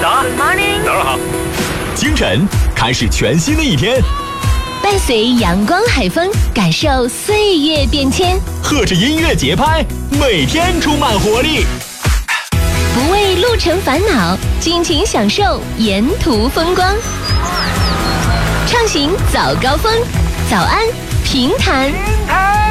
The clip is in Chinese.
早 ，Good morning， 早上好。 清晨开始全新的一天， 伴随阳光海风，感受岁月变迁， 和着音乐节拍，每天充满活力。 不为路程烦恼，尽情享受沿途风光。畅行早高峰，早安平潭。